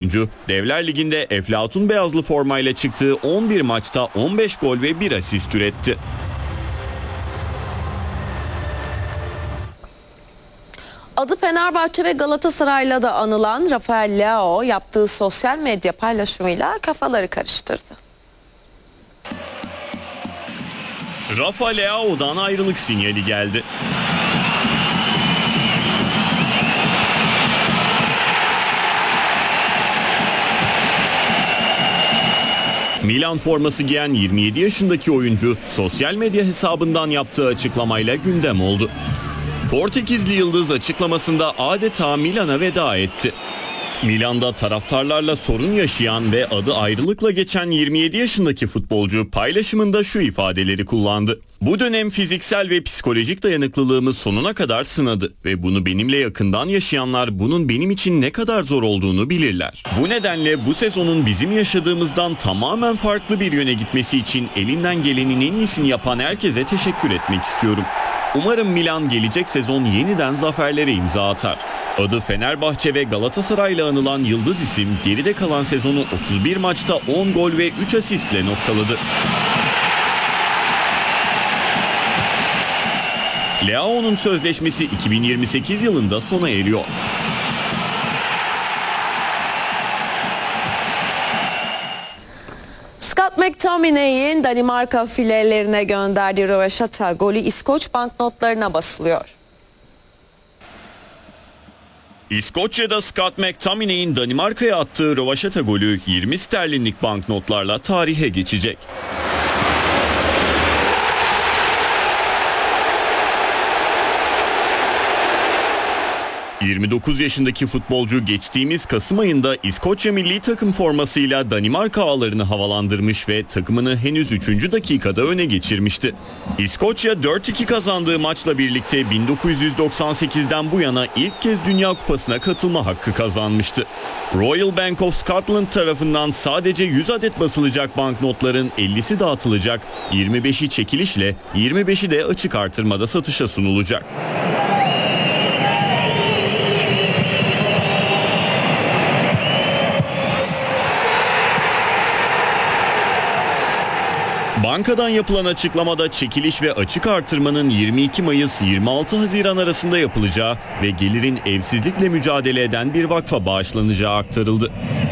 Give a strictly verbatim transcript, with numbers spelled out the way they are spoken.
oyuncu, Devler Ligi'nde Eflatun beyazlı formayla çıktığı on bir maçta on beş gol ve bir asist üretti. Adı Fenerbahçe ve Galatasaray'la da anılan Rafael Leao yaptığı sosyal medya paylaşımıyla kafaları karıştırdı. Rafa Leao'dan ayrılık sinyali geldi. Milan forması giyen yirmi yedi yaşındaki oyuncu sosyal medya hesabından yaptığı açıklamayla gündem oldu. Portekizli yıldız açıklamasında adeta Milan'a veda etti. Milan'da taraftarlarla sorun yaşayan ve adı ayrılıkla geçen yirmi yedi yaşındaki futbolcu paylaşımında şu ifadeleri kullandı. Bu dönem fiziksel ve psikolojik dayanıklılığımı sonuna kadar sınadı ve bunu benimle yakından yaşayanlar bunun benim için ne kadar zor olduğunu bilirler. Bu nedenle bu sezonun bizim yaşadığımızdan tamamen farklı bir yöne gitmesi için elinden gelenin en iyisini yapan herkese teşekkür etmek istiyorum. Umarım Milan gelecek sezon yeniden zaferlere imza atar. Adı Fenerbahçe ve Galatasaray'la anılan yıldız isim geride kalan sezonu otuz bir maçta on gol ve üç asistle noktaladı. Leao'nun sözleşmesi iki bin yirmi sekiz yılında sona eriyor. Scott McTominay'in Danimarka filelerine gönderdiği röveşata golü İskoç banknotlarına basılıyor. İskoçya'da Scott McTominay'in Danimarka'ya attığı röveşata golü yirmi sterlinlik banknotlarla tarihe geçecek. yirmi dokuz yaşındaki futbolcu geçtiğimiz Kasım ayında İskoçya milli takım formasıyla Danimarka ağlarını havalandırmış ve takımını henüz üçüncü dakikada öne geçirmişti. İskoçya dört iki kazandığı maçla birlikte bin dokuz yüz doksan sekizden bu yana ilk kez Dünya Kupası'na katılma hakkı kazanmıştı. Royal Bank of Scotland tarafından sadece yüz adet basılacak banknotların ellisi dağıtılacak, yirmi beşi çekilişle, yirmi beşi de açık artırmada satışa sunulacak. Bankadan yapılan açıklamada çekiliş ve açık artırmanın yirmi iki Mayıs yirmi altı Haziran arasında yapılacağı ve gelirin evsizlikle mücadele eden bir vakfa bağışlanacağı aktarıldı.